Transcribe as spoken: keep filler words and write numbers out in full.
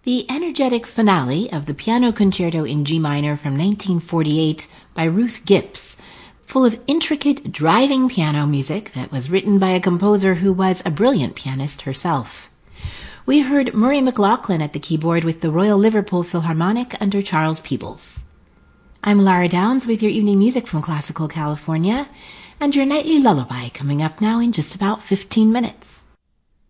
The energetic finale of the Piano Concerto in G minor from nineteen forty-eight by Ruth Gibbs, full of intricate, driving piano music that was written by a composer who was a brilliant pianist herself. We heard Murray McLaughlin at the keyboard with the Royal Liverpool Philharmonic under Charles Peebles. I'm Lara Downs with your evening music from Classical California, and your nightly lullaby coming up now in just about fifteen minutes.